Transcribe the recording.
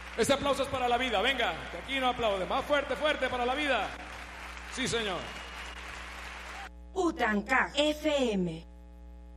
Este aplauso es para la vida, venga, que aquí no aplaude, más fuerte, fuerte para la vida. Sí, señor. Utanca FM.